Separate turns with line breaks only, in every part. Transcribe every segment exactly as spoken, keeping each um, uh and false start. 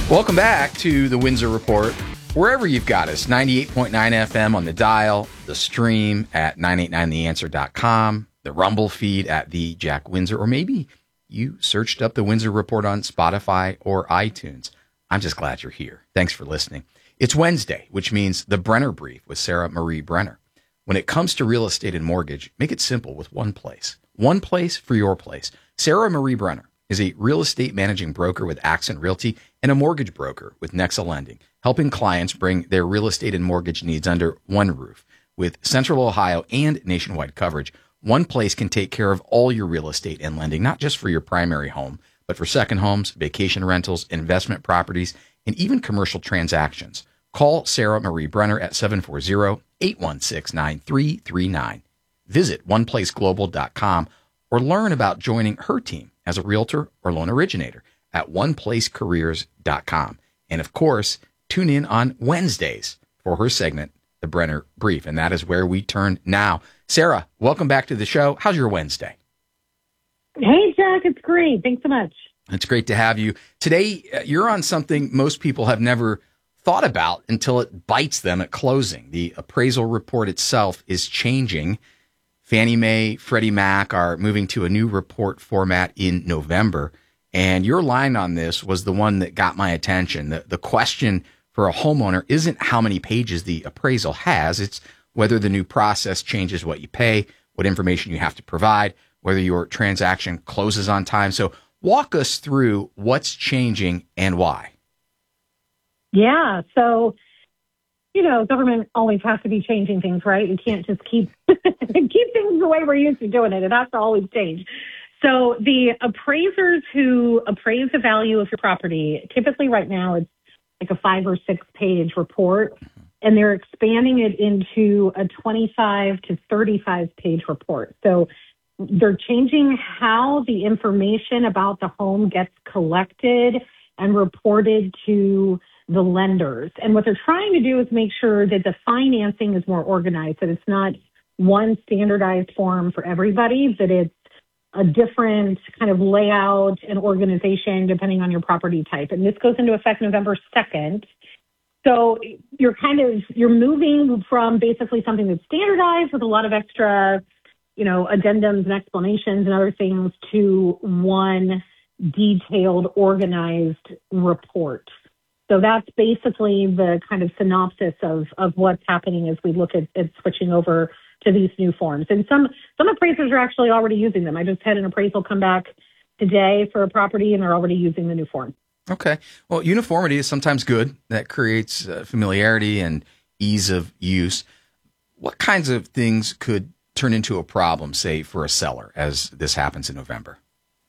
Welcome back to the Windsor Report. Wherever you've got us, ninety-eight point nine F M on the dial, the stream at nine eight nine the answer dot com, the Rumble feed at the Jack Windsor, or maybe you searched up the Windsor Report on Spotify or iTunes. I'm just glad you're here. Thanks for listening. It's Wednesday, which means the Brenner Brief with Sarah Marie Brenner. When it comes to real estate and mortgage, make it simple with one place. One place for your place. Sarah Marie Brenner is a real estate managing broker with Accent Realty and a mortgage broker with Nexa Lending, helping clients bring their real estate and mortgage needs under one roof. With Central Ohio and nationwide coverage, one place can take care of all your real estate and lending, not just for your primary home, but for second homes, vacation rentals, investment properties, and even commercial transactions. Call Sarah Marie Brenner at seven four zero, eight one six, nine three three nine. Visit one place global dot com or learn about joining her team as a realtor or loan originator at one place careers dot com. And of course, tune in on Wednesdays for her segment, The Brenner Brief. And that is where we turn now. Sarah, welcome back to the show. How's your Wednesday?
Hey, Jack, it's great. Thanks so much.
It's great to have you. Today, you're on something most people have never thought about until it bites them at closing. The appraisal report itself is changing. Fannie Mae, Freddie Mac are moving to a new report format in November. And your line on this was the one that got my attention. The, the question for a homeowner isn't how many pages the appraisal has. It's whether the new process changes what you pay, what information you have to provide, whether your transaction closes on time. So walk us through what's changing and why.
Yeah. So, you know, government always has to be changing things, right? You can't just keep keep things the way we're used to doing it. It has to always change. So the appraisers who appraise the value of your property, typically right now it's like a five or six page report, and they're expanding it into a twenty-five to thirty-five page report. So they're changing how the information about the home gets collected and reported to the lenders. And what they're trying to do is make sure that the financing is more organized, that it's not one standardized form for everybody, that it's a different kind of layout and organization depending on your property type. And this goes into effect November second. So you're kind of, you're moving from basically something that's standardized with a lot of extra, you know, addendums and explanations and other things to one detailed, organized report. So that's basically the kind of synopsis of, of what's happening as we look at, at switching over to these new forms. And some, some appraisers are actually already using them. I just had an appraisal come back today for a property, and they're already using the new form.
Okay. Well, uniformity is sometimes good. That creates uh, familiarity and ease of use. What kinds of things could turn into a problem, say, for a seller as this happens in November?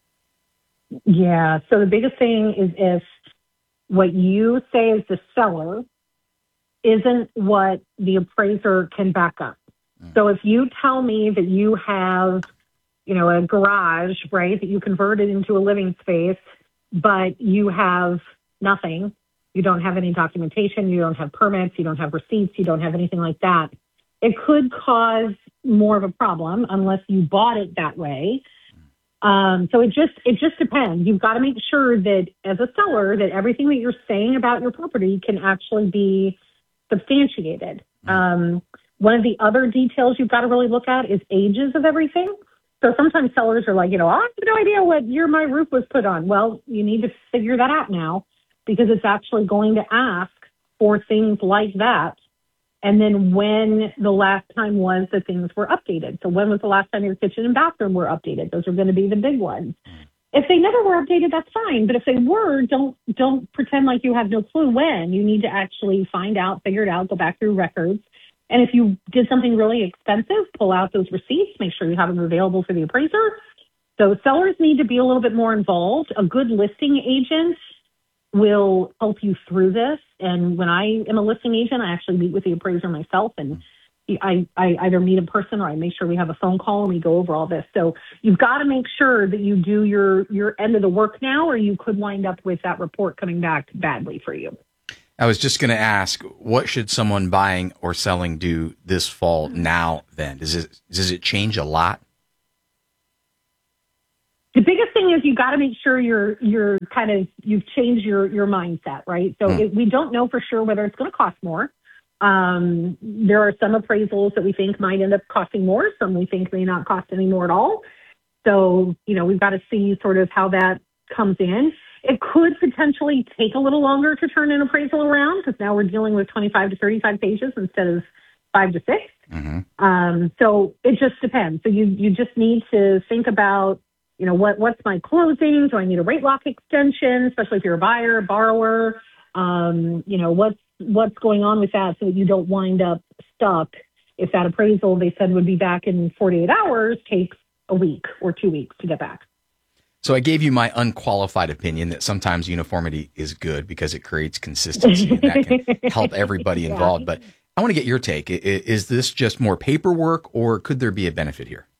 Yeah. So the biggest thing is if what you say as the seller isn't what the appraiser can back up. Mm. So if you tell me that you have, you know, a garage, right, that you converted into a living space, but you have nothing, you don't have any documentation, you don't have permits, you don't have receipts, you don't have anything like that, it could cause more of a problem unless you bought it that way. Um, so it just it just depends. You've got to make sure that as a seller that everything that you're saying about your property can actually be substantiated. Um, one of the other details you've got to really look at is ages of everything. So sometimes sellers are like, you know, I have no idea what year my roof was put on. Well, you need to figure that out now because it's actually going to ask for things like that. And then when the last time was that things were updated. So when was the last time your kitchen and bathroom were updated? Those are going to be the big ones. If they never were updated, that's fine. But if they were, don't don't pretend like you have no clue when. You need to actually find out, figure it out, go back through records. And if you did something really expensive, pull out those receipts, make sure you have them available for the appraiser. So sellers need to be a little bit more involved. A good listing agent will help you through this. And when I am a listing agent, I actually meet with the appraiser myself, and I, I either meet in person or I make sure we have a phone call and we go over all this. So you've got to make sure that you do your, your end of the work now, or you could wind up with that report coming back badly for you.
I was just going to ask, what should someone buying or selling do this fall now then? Does it, does it change a lot?
The biggest thing is you got to make sure you're you're kind of you've changed your your mindset, right? So
Mm.
it, we don't know for sure whether it's going to cost more. Um, there are some appraisals that we think might end up costing more. Some we think may not cost any more at all. So, you know, we've got to see sort of how that comes in. It could potentially take a little longer to turn an appraisal around because now we're dealing with twenty-five to thirty-five pages instead of five to six.
Mm-hmm.
Um, so it just depends. So you, you just need to think about, you know, what, what's my closing? Do I need a rate lock extension, especially if you're a buyer, borrower? Um, you know, what's, what's going on with that so that you don't wind up stuck if that appraisal they said would be back in forty-eight hours takes a week or two weeks to get back.
So I gave you my unqualified opinion that sometimes uniformity is good because it creates consistency and that can help everybody involved. Yeah. But I want to get your take. Is this just more paperwork or could there be a benefit here?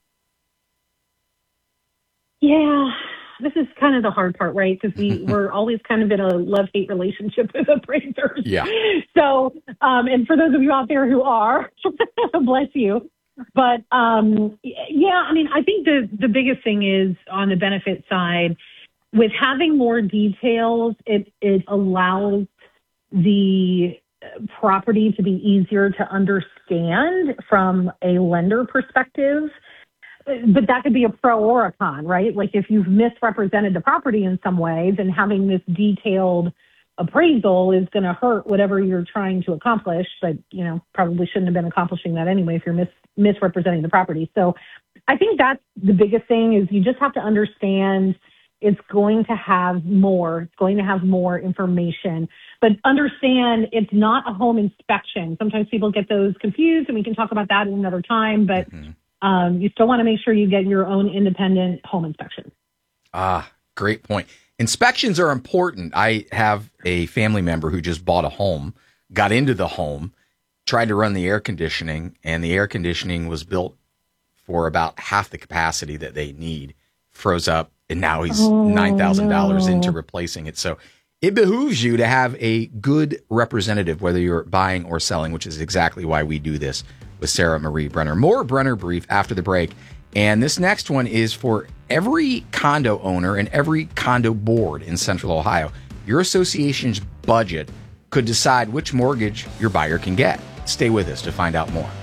Yeah, this is kind of the hard part, right? Because we, we're always kind of in a love-hate relationship with appraisers.
Yeah.
So, um, and for those of you out there who are, bless you. But, um, yeah, I mean, I think the, the biggest thing is on the benefit side, with having more details, it, it allows the property to be easier to understand from a lender perspective. But that could be a pro or a con, right? Like if you've misrepresented the property in some way, then having this detailed appraisal is going to hurt whatever you're trying to accomplish. But, you know, probably shouldn't have been accomplishing that anyway if you're mis- misrepresenting the property. So I think that's the biggest thing is you just have to understand it's going to have more. It's going to have more information. But understand it's not a home inspection. Sometimes people get those confused, and we can talk about that at another time. But mm-hmm. Um, you still want to make sure you get your own independent home inspection.
Ah, great point. Inspections are important. I have a family member who just bought a home, got into the home, tried to run the air conditioning, and the air conditioning was built for about half the capacity that they need, froze up, and now he's oh, nine thousand dollars no. into replacing it. So it behooves you to have a good representative, whether you're buying or selling, which is exactly why we do this with Sarah Marie Brenner. More Brenner Brief after the break. And this next one is for every condo owner and every condo board in Central Ohio. Your association's budget could decide which mortgage your buyer can get. Stay with us to find out more.